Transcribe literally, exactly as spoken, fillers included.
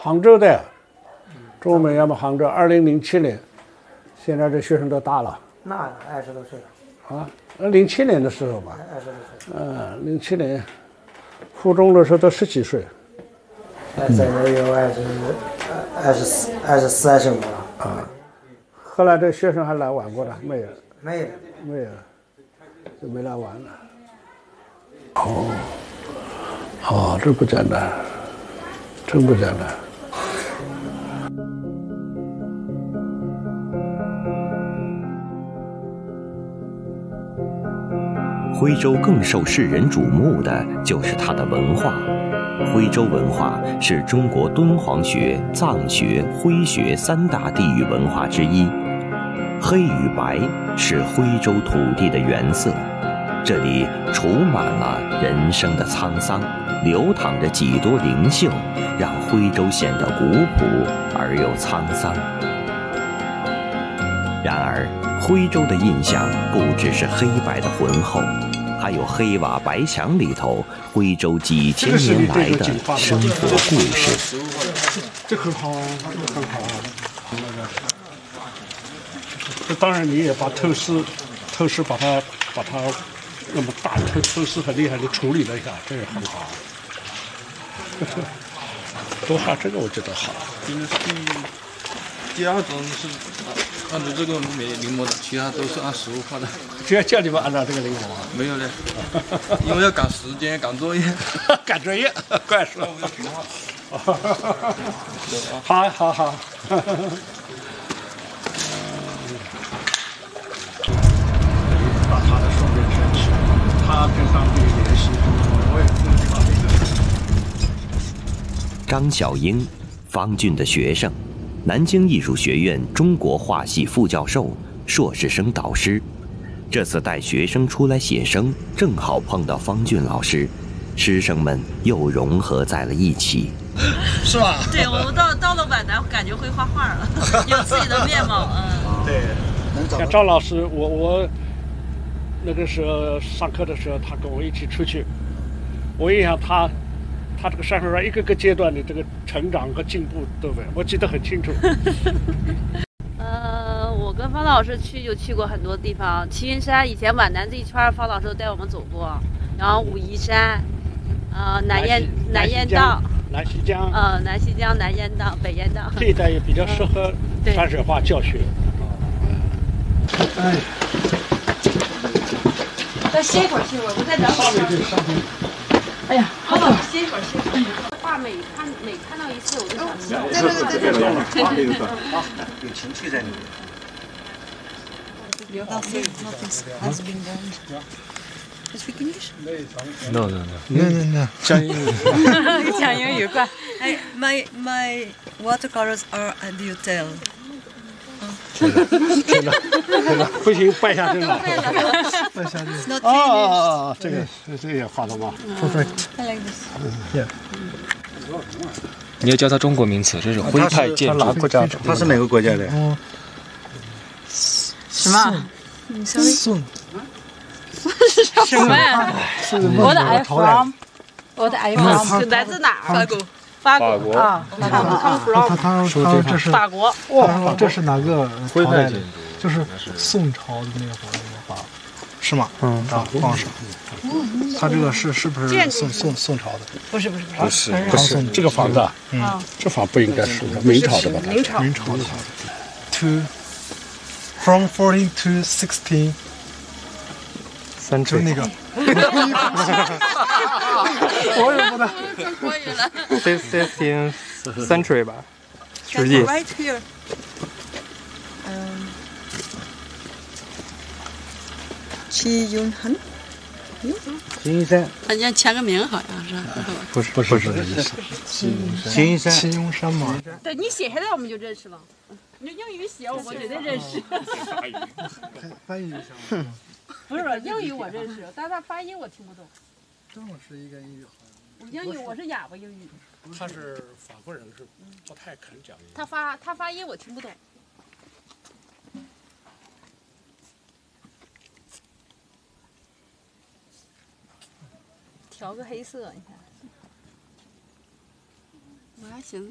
杭州的，中美要么杭州，二零零七年，现在这学生都大了。 那二十多岁了。 啊，零七年的时候吧。 二十多岁。 嗯，零七年，初中的时候都十几岁。 现在有二十、二十四、二十四、二十五了。 啊，后来这学生还来玩过的没有？ 没有， 没有，就没来玩了。哦，哦，这不简单，真不简单。 徽州更受世人瞩目的就是它的文化。徽州文化是中国敦煌学、藏学、徽学三大地域文化之一。黑与白是徽州土地的原色，这里储满了人生的沧桑，流淌着几多灵性，让徽州显得古朴而又沧桑。然而，徽州的印象不只是黑白的浑厚，还有黑瓦白墙里头徽州几千年来的生活故事。 这很好，这个很好。这当然，你也把透视，透视把它把它那么大透透视很厉害的处理了一下，这也很好。多好，这个我觉得好。 因为第第二种是按照这个没临摹的，其他都是按实物画的。 只要叫你们按照这个临摹啊？ 没有嘞，因为要赶时间，赶作业。 赶作业，怪事。好好好。把他的双边升起，他跟上帝联系，我也不知道这个。 张小英，方俊的学生，南京艺术学院中国画系副教授、硕士生导师。这次带学生出来写生，正好碰到方俊老师，师生们又融合在了一起。 是吧？ 对，我们到到了皖南，感觉会画画了，有自己的面貌。嗯， 对。像赵老师，我我那个时候上课的时候，他跟我一起出去，我印象他他这个山水画一个个阶段的这个成长和进步都没，我记得很清楚。 呃，我跟方老师去就去过很多地方，齐云山以前皖南这一圈，方老师都带我们走过，然后武夷山，呃，南燕南燕道。 南溪江， 呃，南溪江、南燕道、北燕道这一带也比较适合山水画教学。哎， 再歇一会儿，歇一会儿，我再找上面去，上面。 哎呀，好好歇一会儿，歇一会儿。画每看每看到一次，我就想起来。 在这个，在这个，啊，这个是啊，有情趣在里面。 You nothing, nothing has been done. You speak English? No, no, no. No, no, no. 讲英语。 讲英语快。 I, my my watercolors are a detail. 真的，真的不行，拜下真了。 拜下真。 It's not 哦 finished. 哦哦，这个这个也画的吗 Perfect. I like this. Yeah. 你要教他中国名词，这是徽派建筑。 国家？他是哪个国家的？嗯。 什么？ 宋。 什么呀？我的 I from， 我的 I from 是来自哪儿？ 法国。 法国啊，他们他们 from 他他说这是法国。 哇，这是哪个朝代的？就是宋朝的那个画，是吗？嗯，啊，皇上。他这个是是不是宋宋宋朝的？ 不是不是不是不是这个房子啊，嗯，这房不应该是明朝的吧？ 明朝明朝的。To from fourteen to sixteen。 三就那个。我也不能。 国语了。 sixteenth century 吧，世纪。 Right here. Um, 齐云恒。 齐云山。 好像签个名，好像是。 不是不是这个意思。齐云山。齐云山嘛。 对你写下来我们就认识了。你英语写我们绝对认识。 翻译一下。 不是英语我认识，但是他发音我听不懂。 正是一个英语好像。英语我是哑巴英语。 他是法国人，是不太肯讲英语。 他发他发音我听不懂。调个黑色，你看。我还寻思。